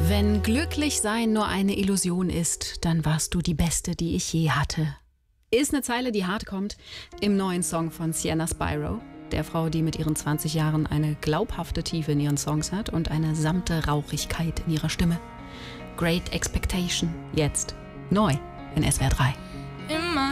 Wenn glücklich sein nur eine Illusion ist, dann warst du die Beste, die ich je hatte. Ist eine Zeile, die hart kommt im neuen Song von Sienna Spyro, der Frau, die mit ihren 20 Jahren eine glaubhafte Tiefe in ihren Songs hat und eine samte Rauchigkeit in ihrer Stimme. Great Expectation, jetzt neu in SWR 3.